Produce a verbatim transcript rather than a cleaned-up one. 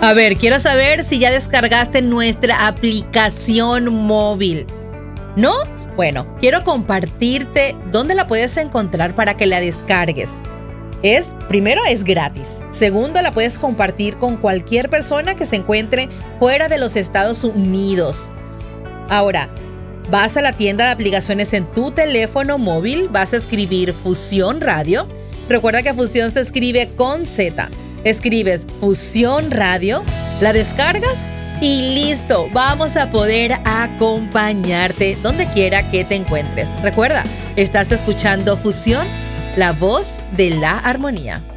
A ver, quiero saber si ya descargaste nuestra aplicación móvil. ¿No? Bueno, quiero compartirte dónde la puedes encontrar para que la descargues. Es, primero, es gratis. Segundo, la puedes compartir con cualquier persona que se encuentre fuera de los Estados Unidos. Ahora, vas a la tienda de aplicaciones en tu teléfono móvil, vas a escribir Fusión Radio. Recuerda que Fusión se escribe con Z. Escribes Fusión Radio, la descargas y listo. Vamos a poder acompañarte donde quiera que te encuentres. Recuerda, estás escuchando Fusión, la voz de la armonía.